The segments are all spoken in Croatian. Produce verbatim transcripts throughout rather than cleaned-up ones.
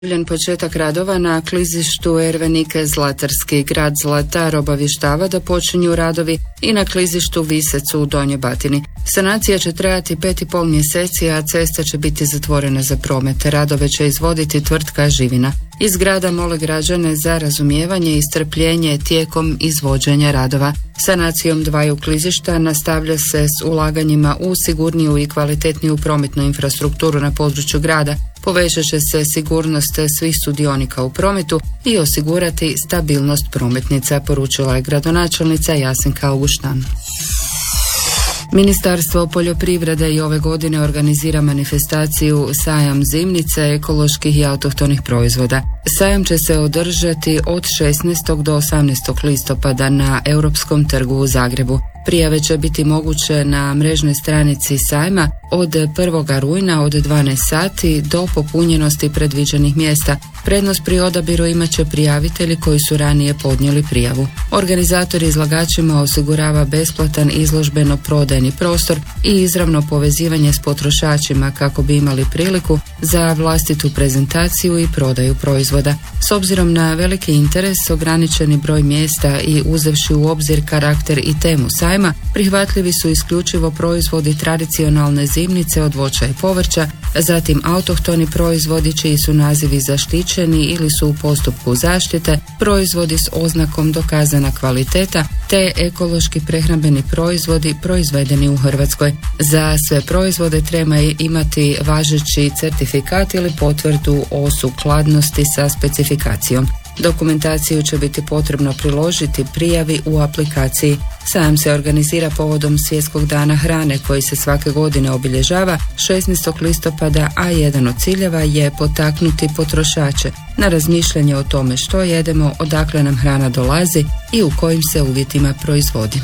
Početak radova na klizištu Ervenike Zlatarski. Grad Zlatar obavještava da počinju radovi i na klizištu Visec u Donjoj Batini. Sanacija će trajati pet i pol mjeseci, a cesta će biti zatvorena za promet. Radove će izvoditi tvrtka Živina. Iz grada mole građane za razumijevanje i strpljenje tijekom izvođenja radova. Sanacijom dvaju klizišta nastavlja se s ulaganjima u sigurniju i kvalitetniju prometnu infrastrukturu na području grada. Povećat će se sigurnost svih sudionika u prometu i osigurati stabilnost prometnica, poručila je gradonačelnica Jasenka Auguštan. Ministarstvo poljoprivrede i ove godine organizira manifestaciju Sajam zimnice ekoloških i autohtonih proizvoda. Sajam će se održati od šesnaestog do osamnaestog listopada na Europskom trgu u Zagrebu. Prijave će biti moguće na mrežnoj stranici sajma od prvog rujna od dvanaest sati do popunjenosti predviđenih mjesta. Prednost pri odabiru imat će prijavitelji koji su ranije podnijeli prijavu. Organizator izlagačima osigurava besplatan izložbeno-prodajni prostor i izravno povezivanje s potrošačima kako bi imali priliku za vlastitu prezentaciju i prodaju proizvoda. S obzirom na veliki interes, ograničeni broj mjesta i uzevši u obzir karakter i temu sajma, prihvatljivi su isključivo proizvodi tradicionalne zimnice od voća i povrća, zatim autohtoni proizvodi čiji su nazivi zaštićeni ili su u postupku zaštite, proizvodi s oznakom dokazana kvaliteta, te ekološki prehrambeni proizvodi proizvedeni u Hrvatskoj. Za sve proizvode treba imati važeći certifikat ili potvrdu o sukladnosti sa specifikacijom. Dokumentaciju će biti potrebno priložiti prijavi u aplikaciji. Sajam se organizira povodom Svjetskog dana hrane koji se svake godine obilježava šesnaestog listopada, a jedan od ciljeva je potaknuti potrošače na razmišljanje o tome što jedemo, odakle nam hrana dolazi i u kojim se uvjetima proizvodi.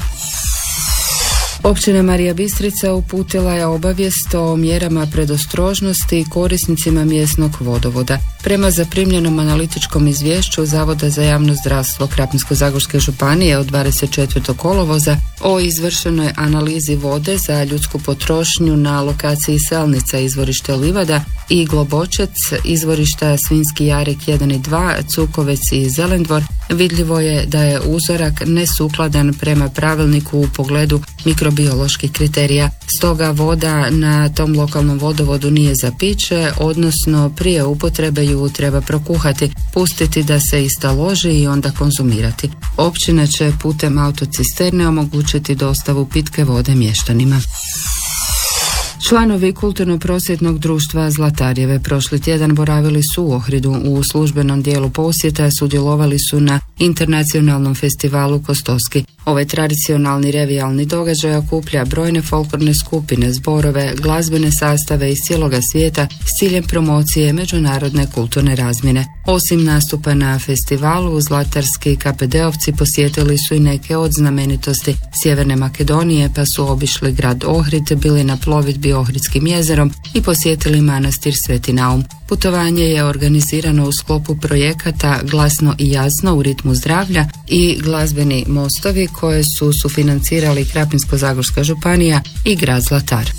Općina Marija Bistrica uputila je obavijest o mjerama predostrožnosti korisnicima mjesnog vodovoda. Prema zaprimljenom analitičkom izvješću Zavoda za javno zdravstvo Krapinsko-zagorske županije od dvadeset četvrtog kolovoza o izvršenoj analizi vode za ljudsku potrošnju na lokaciji Selnica izvorište Livada i Globočec izvorišta Svinjski Jarik jedan i dva, Cukovec i Zelendvor, vidljivo je da je uzorak nesukladan prema pravilniku u pogledu mikrobioloških kriterija. Stoga voda na tom lokalnom vodovodu nije za piće, odnosno prije upotrebe ju treba prokuhati, pustiti da se ista loži i onda konzumirati. Općina će putem autocisterne omogućiti dostavu pitke vode mještanima. Članovi kulturno-prosvjetnog društva Zlatarjeve prošli tjedan boravili su u Ohridu. U službenom dijelu posjeta sudjelovali su na internacionalnom festivalu Kostoski. Ovaj tradicionalni revijalni događaj okuplja brojne folklorne skupine, zborove, glazbene sastave iz cijeloga svijeta s ciljem promocije međunarodne kulturne razmjene. Osim nastupa na festivalu, zlatarski kapedeovci posjetili su i neke od znamenitosti Sjeverne Makedonije, pa su obišli grad Ohrid, bili na plovidbi Ohridskim jezerom i posjetili manastir Sveti Naum. Putovanje je organizirano u sklopu projekata Glasno i jasno u ritmu zdravlja i glazbeni mostovi koje su sufinancirali Krapinsko-zagorska županija i grad Zlatar.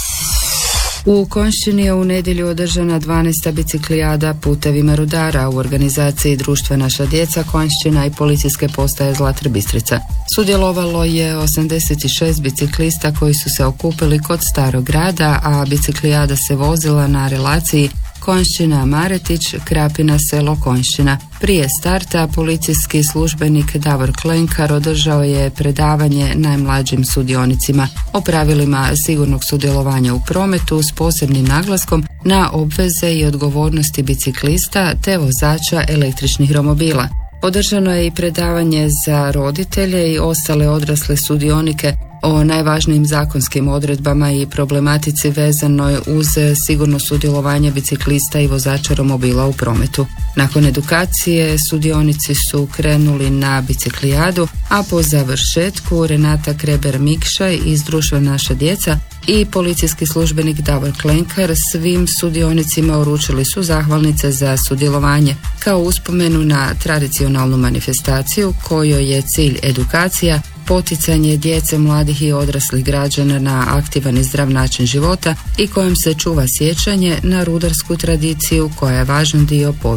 U Konjšćini je u nedjelju održana dvanaesta biciklijada putevima rudara u organizaciji Društva Naša djeca Konjšćina i policijske postaje Zlatar Bistrica. Sudjelovalo je osamdeset šest biciklista koji su se okupili kod Starog grada, a biciklijada se vozila na relaciji Konjšćina Maretić, Krapina selo Konjšćina. Prije starta policijski službenik Davor Klenkar održao je predavanje najmlađim sudionicima o pravilima sigurnog sudjelovanja u prometu s posebnim naglaskom na obveze i odgovornosti biciklista te vozača električnih romobila. Održano je i predavanje za roditelje i ostale odrasle sudionike o najvažnijim zakonskim odredbama i problematici vezanoj uz sigurno sudjelovanje biciklista i vozača romobila u prometu. Nakon edukacije sudionici su krenuli na biciklijadu, a po završetku Renata Kreber-Mikšaj iz Društva Naša djeca i policijski službenik Davor Klenkar svim sudionicima uručili su zahvalnice za sudjelovanje kao uspomenu na tradicionalnu manifestaciju kojoj je cilj edukacija poticanje djece, mladih i odraslih građana na aktivan i zdrav način života i kojom se čuva sjećanje na rudarsku tradiciju koja je važan dio povijesti